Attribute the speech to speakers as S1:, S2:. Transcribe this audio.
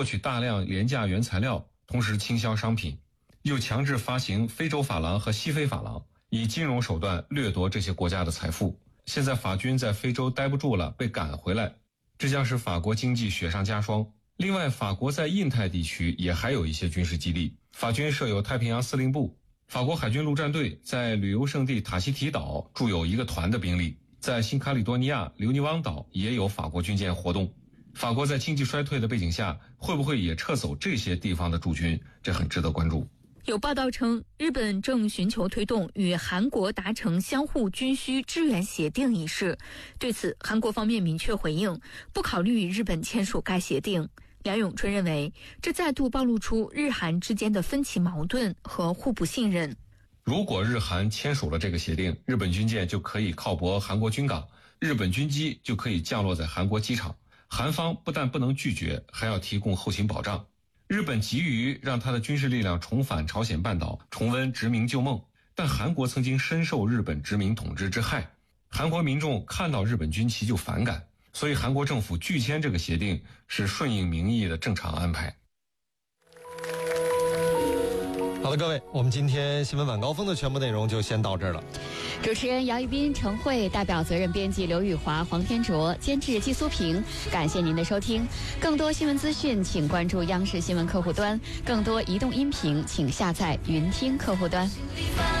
S1: 获取大量廉价原材料，同时倾销商品，又强制发行非洲法郎和西非法郎，以金融手段掠夺这些国家的财富。现在法军在非洲待不住了，被赶回来，这将使法国经济雪上加霜。另外，法国在印太地区也还有一些军事基地，法军设有太平洋司令部，法国海军陆战队在旅游胜地塔希提岛驻有一个团的兵力，在新卡里多尼亚留尼汪岛也有法国军舰活动。法国在经济衰退的背景下，会不会也撤走这些地方的驻军？这很值得关注。
S2: 有报道称，日本正寻求推动与韩国达成相互军需支援协定一事。对此，韩国方面明确回应，不考虑与日本签署该协定。梁永春认为，这再度暴露出日韩之间的分歧矛盾和互不信任。
S1: 如果日韩签署了这个协定，日本军舰就可以靠泊韩国军港，日本军机就可以降落在韩国机场。韩方不但不能拒绝，还要提供后勤保障。日本急于让他的军事力量重返朝鲜半岛，重温殖民旧梦，但韩国曾经深受日本殖民统治之害，韩国民众看到日本军旗就反感，所以韩国政府拒签这个协定是顺应民意的正常安排。
S3: 好的，各位，我们今天新闻晚高峰的全部内容就先到这儿了。
S4: 主持人姚一斌、程慧，代表责任编辑刘宇华、黄天卓，监制季苏平。感谢您的收听。更多新闻资讯，请关注央视新闻客户端；更多移动音频，请下载云听客户端。